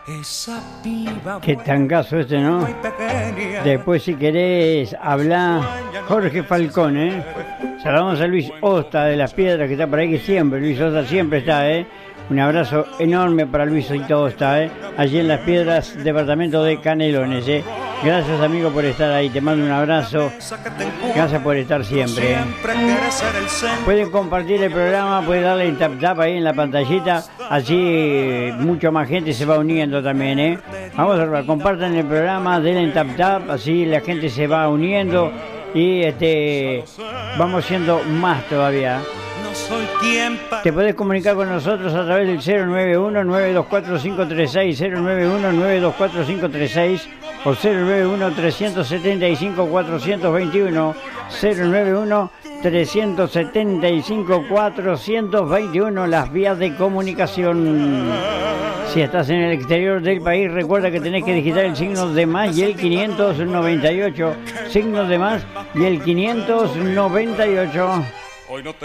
Qué tangazo este, ¿no? Después, si querés hablar, Jorge Falcón, ¿eh? Saludamos a Luis Osta de Las Piedras, que está por ahí, que siempre, Luis Osta siempre está, ¿eh? Un abrazo enorme para Luisito Osta, ¿eh? Allí en Las Piedras, departamento de Canelones, ¿eh? Gracias, amigo, por estar ahí. Te mando un abrazo. Gracias por estar siempre, ¿eh? Pueden compartir el programa, pueden darle en tap ahí en la pantallita. Así mucho más gente se va uniendo también, ¿eh? Vamos a ver, compartan el programa, denle en tap, así la gente se va uniendo y vamos siendo más todavía. Te podés comunicar con nosotros a través del 091-924-536, 091-924-536 o 091-375-421, 091-375-421, las vías de comunicación. Si estás en el exterior del país, recuerda que tenés que digitar el signo de más y el 598, signo de más y el 598.